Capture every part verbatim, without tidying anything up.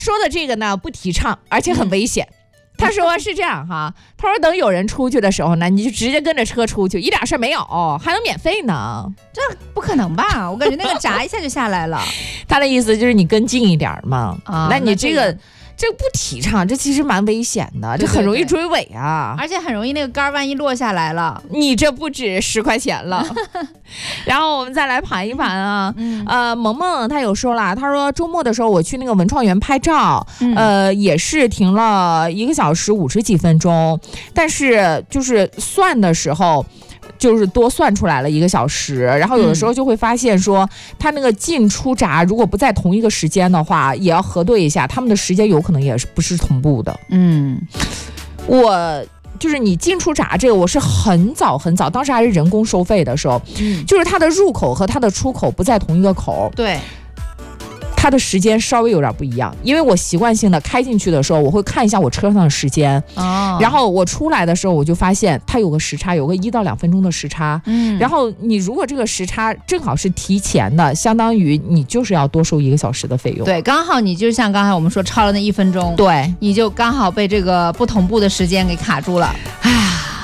说的这个呢不提倡，而且很危险。嗯他说是这样哈，他说等有人出去的时候呢，你就直接跟着车出去，一点事没有，还能免费呢。 这不可能吧？我感觉那个闸一下就下来了。 他的意思就是你跟近一点嘛， 啊、 那你这个。这个不提倡，这其实蛮危险的，这很容易追尾啊， 而且很容易那个杆万一落下来了， 你这不止十块钱了。然后我们再来盘一盘啊，嗯、呃，萌萌她有说了，她说周末的时候我去那个文创园拍照，嗯、呃，也是停了一个小时五十几分钟，但是就是算的时候。就是多算出来了一个小时，然后有的时候就会发现说，他那个进出闸如果不在同一个时间的话，也要核对一下，他们的时间有可能也是不是同步的。 嗯， 我就是你进出闸这个，我是很早很早，当时还是人工收费的时候，嗯、就是它的入口和它的出口不在同一个口。 对。 它的时间稍微有点不一样，因为我习惯性的开进去的时候，我会看一下我车上的时间，哦，然后我出来的时候，我就发现它有个时差，有个一到两分钟的时差，嗯，然后你如果这个时差正好是提前的，相当于你就是要多收一个小时的费用， 对，刚好你就像刚才我们说超了那一分钟， 对， 你就刚好被这个不同步的时间给卡住了，唉。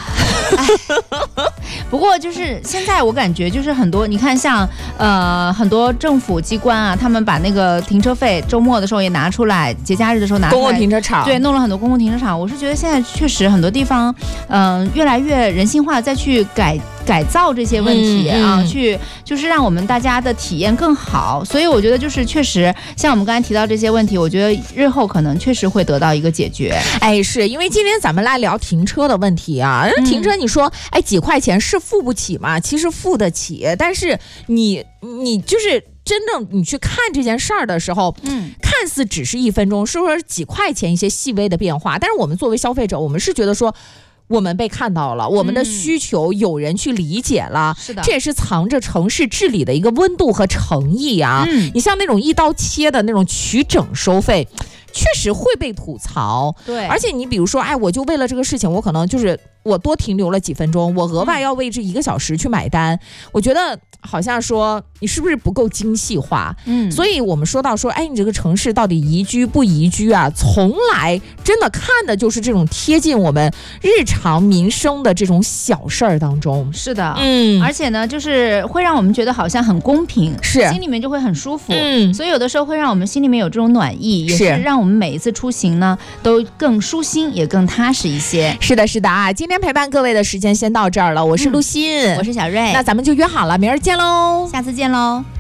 不过就是现在我感觉就是很多，你看像呃很多政府机关啊，他们把那个停车费周末的时候也拿出来，节假日的时候拿出来， 公共停车场， 对，弄了很多公共停车场。我是觉得现在确实很多地方，嗯、呃，越来越人性化，再去改。改造这些问题啊，嗯嗯、去就是让我们大家的体验更好，所以我觉得就是确实像我们刚才提到这些问题，我觉得日后可能确实会得到一个解决。 哎，是因为今天咱们来聊停车的问题啊，停车你说、嗯、哎几块钱是付不起吗？其实付得起，但是你你就是真正你去看这件事儿的时候，嗯，看似只是一分钟，是不是几块钱一些细微的变化？但是我们作为消费者，我们是觉得说。我们被看到了，我们的需求有人去理解了， 是的， 这也是藏着城市治理的一个温度和诚意啊。嗯，你像那种一刀切的那种取整收费，确实会被吐槽。 对， 而且你比如说，哎，我就为了这个事情，我可能就是我多停留了几分钟，我额外要为这一个小时去买单，嗯、我觉得好像说你是不是不够精细化？嗯，所以我们说到说，哎，你这个城市到底宜居不宜居啊？从来真的看的就是这种贴近我们日常民生的这种小事儿当中。 是的，嗯，而且呢，就是会让我们觉得好像很公平， 是心里面就会很舒服。嗯，所以有的时候会让我们心里面有这种暖意，也是让我们每一次出行呢都更舒心，也更踏实一些。 是的，是的啊，今天陪伴各位的时间先到这儿了，我是陆欣、 嗯，我是小瑞， 那咱们就约好了，明儿见喽， 下次见喽。